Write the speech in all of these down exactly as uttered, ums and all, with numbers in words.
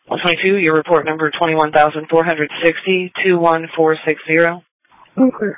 one twenty-two, your report number twenty-one thousand four hundred sixty, two one four six zero. Okay.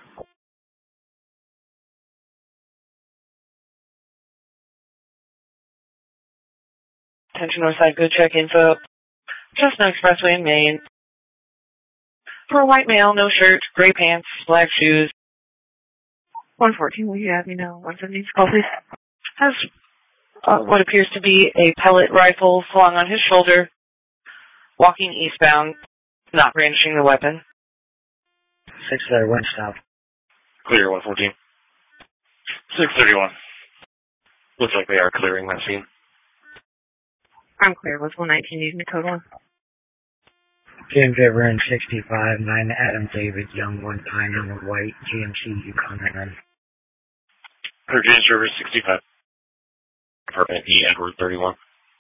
Attention Northside, good check info. Chestnut Expressway in Maine. For a white male, no shirt, gray pants, black shoes. one fourteen, will you have me know? one seventeen, call please. Has uh, what appears to be a pellet rifle slung on his shoulder, walking eastbound, not brandishing the weapon. six thirty, one stop. Clear, one fourteen. six thirty-one. Looks like they are clearing that scene. I'm clear. What's one nineteen using the code one? James Everett, sixty-five, nine Adam David Young, one time in the white, G M C Yukon Run. Clear, James River, sixty-five. Apartment E, Edward, thirty-one.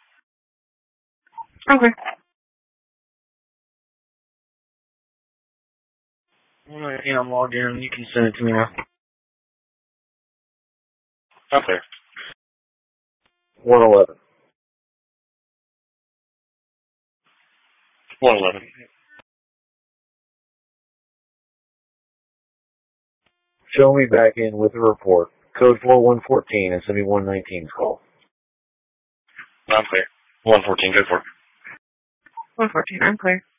Okay. Alright, yeah, I'm logged in. You can send it to me now. Okay. one eleven. one eleven. Show me back in with a report. Code four one fourteen and send me one nineteen's call. I'm clear. one fourteen, good for it. one fourteen, I'm clear.